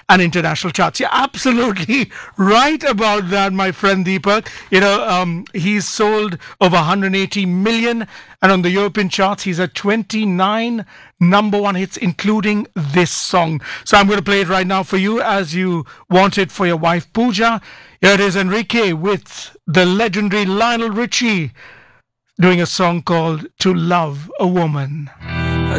and international charts. You're absolutely right about that, my friend Deepak. He's sold over 180 million, and on the European charts, he's at 29 number one hits, including this song. So I'm going to play it right now for you as you want it for your wife, Pooja. Here it is, Enrique with the legendary Lionel Richie doing a song called To Love a Woman.